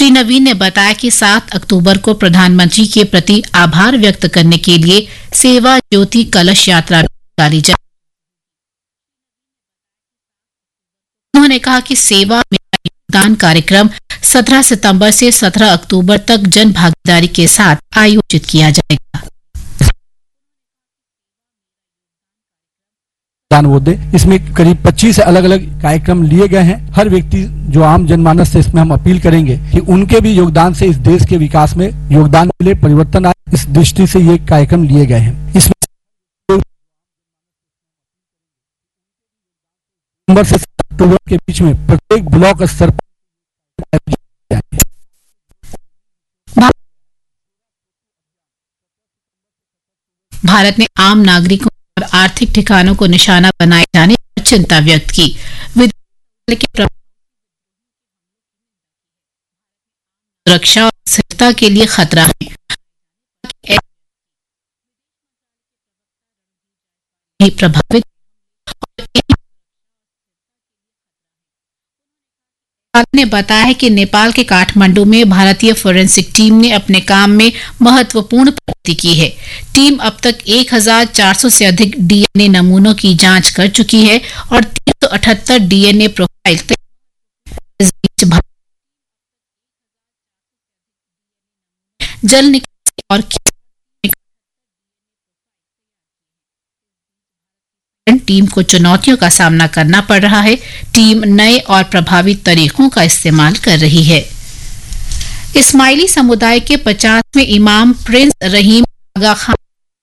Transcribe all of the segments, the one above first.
श्री नवीन ने बताया कि 7 अक्टूबर को प्रधानमंत्री के प्रति आभार व्यक्त करने के लिए सेवा ज्योति कलश यात्रा निकाली जाएगी। उन्होंने कहा कि सेवा मेरा योगदान कार्यक्रम 17 सितंबर से 17 अक्टूबर तक जन भागीदारी के साथ आयोजित किया जाएगा। इसमें करीब 25 अलग अलग कार्यक्रम लिए गए हैं। हर व्यक्ति जो आम जनमानस से इसमें हम अपील करेंगे कि उनके भी योगदान से इस देश के विकास में योगदान मिले, परिवर्तन आए। इस दृष्टि से ये कार्यक्रम लिए गए हैं। इसमें नवंबर से अक्टूबर के बीच में प्रत्येक ब्लॉक स्तर पर भारत ने आम नागरिकों और आर्थिक ठिकानों को निशाना बनाए जाने पर चिंता व्यक्त की। विदेश के सुरक्षा और स्थिरता के लिए खतरा है। प्रभावित ने बताया है कि नेपाल के काठमांडू में भारतीय फोरेंसिक टीम ने अपने काम में महत्वपूर्ण प्रगति की है। टीम अब तक 1400 से अधिक डीएनए नमूनों की जांच कर चुकी है और 378 डीएनए प्रोफाइल जल निकासी और टीम को चुनौतियों का सामना करना पड़ रहा है। टीम नए और प्रभावी तरीकों का इस्तेमाल कर रही है। इस्माइली समुदाय के 50वें इमाम प्रिंस रहीम आगा खान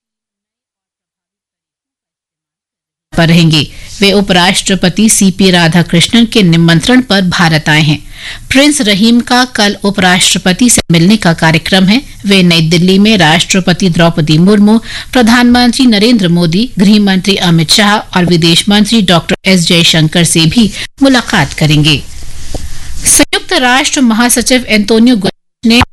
पर रहेंगे। वे उपराष्ट्रपति सीपी राधाकृष्णन के निमंत्रण पर भारत आए हैं। प्रिंस रहीम का कल उपराष्ट्रपति से मिलने का कार्यक्रम है। वे नई दिल्ली में राष्ट्रपति द्रौपदी मुर्मू, प्रधानमंत्री नरेंद्र मोदी, गृह मंत्री अमित शाह और विदेश मंत्री डॉक्टर एस जयशंकर से भी मुलाकात करेंगे। संयुक्त राष्ट्र महासचिव एंटोनियो गुटेरेस ने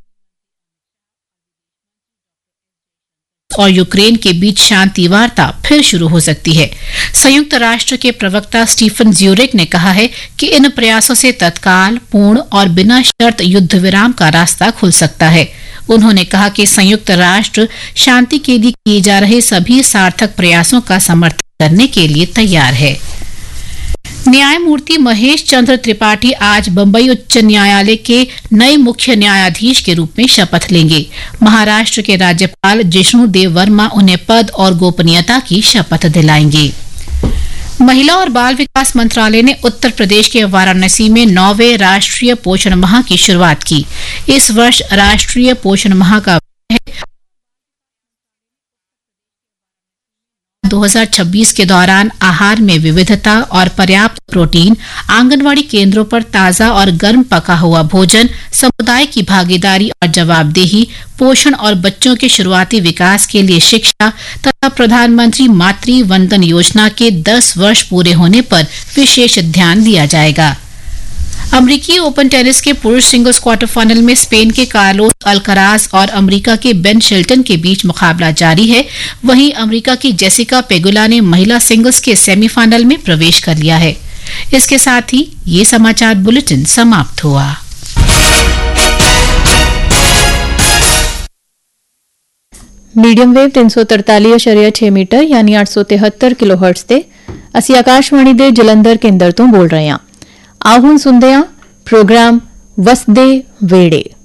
और यूक्रेन के बीच शांति वार्ता फिर शुरू हो सकती है। संयुक्त राष्ट्र के प्रवक्ता स्टीफन ज्यूरिक ने कहा है कि इन प्रयासों से तत्काल, पूर्ण और बिना शर्त युद्ध विराम का रास्ता खुल सकता है। उन्होंने कहा कि संयुक्त राष्ट्र शांति के लिए किए जा रहे सभी सार्थक प्रयासों का समर्थन करने के लिए तैयार है। न्यायमूर्ति महेश चंद्र त्रिपाठी आज बंबई उच्च न्यायालय के नए मुख्य न्यायाधीश के रूप में शपथ लेंगे। महाराष्ट्र के राज्यपाल जिष्णु देव वर्मा उन्हें पद और गोपनीयता की शपथ दिलाएंगे। महिला और बाल विकास मंत्रालय ने उत्तर प्रदेश के वाराणसी में 9वें राष्ट्रीय पोषण माह की शुरुआत की। इस वर्ष राष्ट्रीय पोषण माह का 2026 के दौरान आहार में विविधता और पर्याप्त प्रोटीन, आंगनवाड़ी केंद्रों पर ताजा और गर्म पका हुआ भोजन, समुदाय की भागीदारी और जवाबदेही, पोषण और बच्चों के शुरुआती विकास के लिए शिक्षा तथा प्रधानमंत्री मातृ वंदन योजना के 10 वर्ष पूरे होने पर विशेष ध्यान दिया जाएगा। अमेरिकी ओपन टेनिस के पुरुष सिंगल्स क्वार्टर फाइनल में स्पेन के कार्लोस अल्कराज और अमेरिका के बेन शेल्टन के बीच मुकाबला जारी है। वहीं अमेरिका की जेसिका पेगुला ने महिला सिंगल्स के सेमीफाइनल में प्रवेश कर लिया है। इसके साथ ही ये समाचार बुलेटिन समाप्त हुआ। मीडियम वेव 343.6 मीटर यानी 873 किलोहर्ट्ज ते ਅਸੀਂ ਆਕਾਸ਼ਵਾਣੀ ਦੇ ਜਲੰਧਰ ਕੇਂਦਰ ਤੋਂ ਬੋਲ ਰਹੇ ਹਾਂ। ਆਓ ਹੁਣ ਸੁਣਦੇ ਹਾਂ ਪ੍ਰੋਗਰਾਮ ਵਸਦੇ ਵੇੜੇ।